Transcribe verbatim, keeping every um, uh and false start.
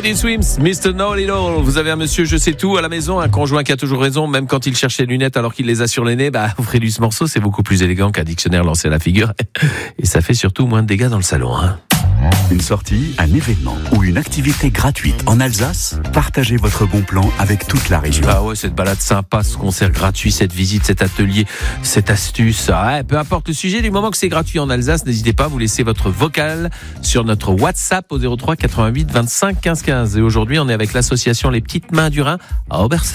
Teddy Swims, mister Know-It-All. Vous avez un monsieur je sais tout à la maison, un conjoint qui a toujours raison, même quand il cherche ses lunettes alors qu'il les a sur les nez, bah, offrez-lui ce morceau, c'est beaucoup plus élégant qu'un dictionnaire lancé à la figure. Et ça fait surtout moins de dégâts dans le salon, hein. Une sortie, un événement ou une activité gratuite en Alsace, partagez votre bon plan avec toute la région. Ah ouais, cette balade sympa, ce concert gratuit, cette visite, cet atelier, cette astuce. Ouais, peu importe le sujet, du moment que c'est gratuit en Alsace, n'hésitez pas à vous laisser votre vocal sur notre WhatsApp au zéro trois quatre-vingt-huit vingt-cinq quinze quinze. Et aujourd'hui, on est avec l'association Les Petites Mains du Rhin à Aubers.